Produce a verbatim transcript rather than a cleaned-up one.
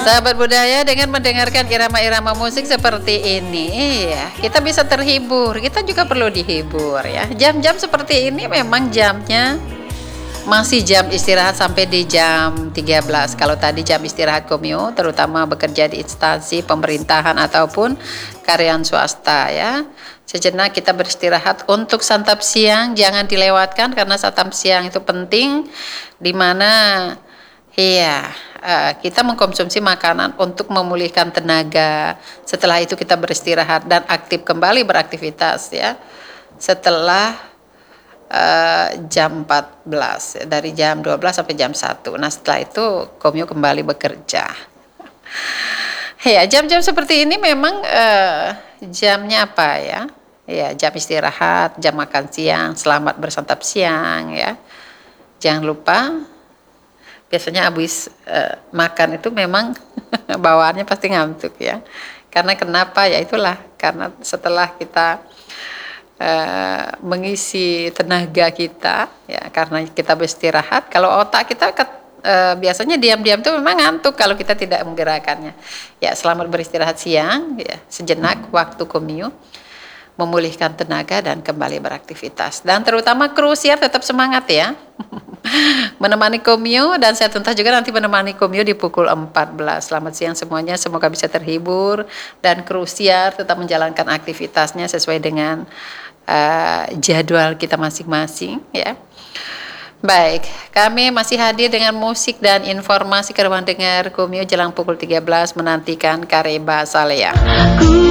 Sahabat budaya, dengan mendengarkan irama-irama musik seperti ini, ya, kita bisa terhibur. Kita juga perlu dihibur ya. Jam-jam seperti ini memang jamnya masih jam istirahat sampai di jam tiga belas. Kalau tadi jam istirahat komio, terutama bekerja di instansi pemerintahan ataupun karyawan swasta ya. Sejenak kita beristirahat untuk santap siang, jangan dilewatkan karena santap siang itu penting, di mana iya, uh, kita mengkonsumsi makanan untuk memulihkan tenaga. Setelah itu kita beristirahat dan aktif kembali beraktivitas ya. Setelah uh, jam empat belas, dari jam dua belas sampai jam satu. Nah, setelah itu komio kembali bekerja. Ya, jam-jam seperti ini memang uh, jamnya apa ya? Ya, jam istirahat, jam makan siang, selamat bersantap siang ya. Jangan lupa, biasanya habis uh, makan itu memang bawaannya pasti ngantuk ya. Karena kenapa? Ya itulah, karena setelah kita uh, mengisi tenaga kita ya, karena kita beristirahat, kalau otak kita ke, uh, biasanya diam-diam itu memang ngantuk kalau kita tidak menggerakkannya. Ya, selamat beristirahat siang ya, sejenak waktu komio, memulihkan tenaga dan kembali beraktivitas. Dan terutama krusial tetap semangat ya. Menemani komio, dan saya tuntas juga nanti menemani komio di pukul empat belas. Selamat siang semuanya, semoga bisa terhibur dan krusial tetap menjalankan aktivitasnya sesuai dengan uh, jadwal kita masing-masing ya. Baik, kami masih hadir dengan musik dan informasi ke ruang dengar komio jelang pukul tiga belas, menantikan Kareba Salea.